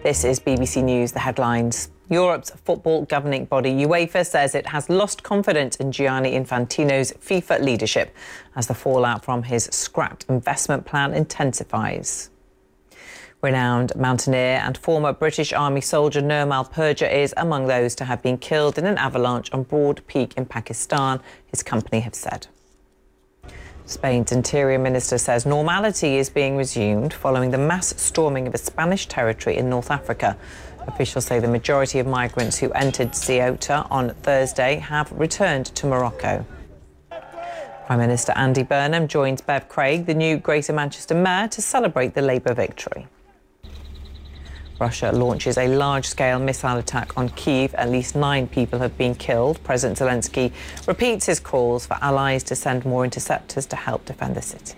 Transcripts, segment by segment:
This is BBC News, the headlines. Europe's football governing body UEFA says it has lost confidence in Gianni Infantino's FIFA leadership as the fallout from his scrapped investment plan intensifies. Renowned mountaineer and former British Army soldier Nirmal Purja is among those to have been killed in an avalanche on Broad Peak in Pakistan, his company have said. Spain's Interior Minister says normality is being resumed following the mass storming of a Spanish territory in North Africa. Officials say the majority of migrants who entered Ceuta on Thursday have returned to Morocco. Prime Minister Andy Burnham joins Bev Craig, the new Greater Manchester Mayor, to celebrate the Labour victory. Russia launches a large-scale missile attack on Kyiv. At least 9 people have been killed. President Zelensky repeats his calls for allies to send more interceptors to help defend the city.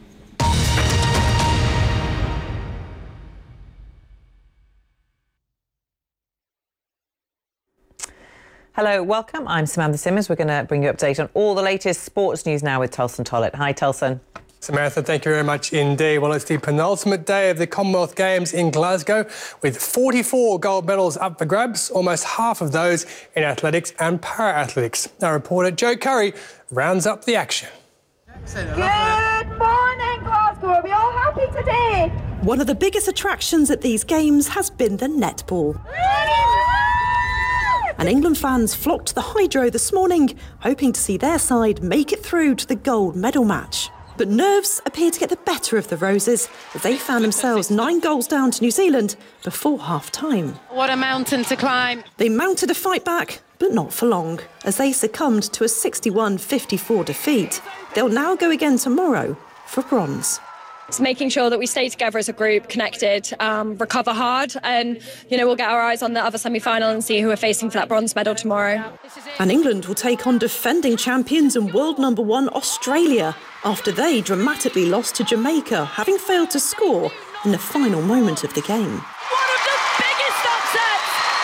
Hello, welcome. I'm Samantha Simmons. We're going to bring you an update on all the latest sports news now with Tulson Tollett. Hi, Tulson. Samantha, thank you very much indeed. Well, it's the penultimate day of the Commonwealth Games in Glasgow with 44 gold medals up for grabs, almost half of those in athletics and para-athletics. Our reporter Joe Curry rounds up the action. Good morning, Glasgow. Are we all happy today? One of the biggest attractions at these games has been the netball. And England fans flocked to the Hydro this morning, hoping to see their side make it through to the gold medal match. But nerves appeared to get the better of the Roses as they found themselves 9 goals down to New Zealand before half-time. What a mountain to climb. They mounted a fight back, but not for long, as they succumbed to a 61-54 defeat. They'll now go again tomorrow for bronze. It's making sure that we stay together as a group, connected, recover hard, and, we'll get our eyes on the other semi-final and see who we're facing for that bronze medal tomorrow. And England will take on defending champions and world number 1 Australia after they dramatically lost to Jamaica, having failed to score in the final moment of the game.